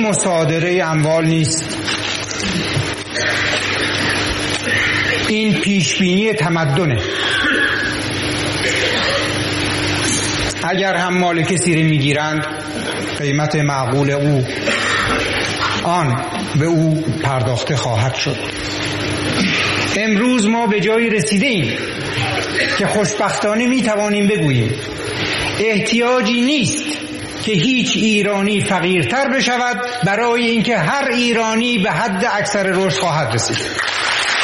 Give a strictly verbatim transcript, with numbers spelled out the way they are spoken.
مصادره اموال نیست. این پیشبینی تمدنه. اگر هم مال کسی رو میگیرند قیمت معقول او آن به او پرداخته خواهد شد. امروز ما به جایی رسیده ایم که خوشبختانه میتوانیم بگوییم احتیاجی نیست که هیچ ایرانی فقیرتر بشود برای اینکه هر ایرانی به حد اکثر رشد خواهد رسید.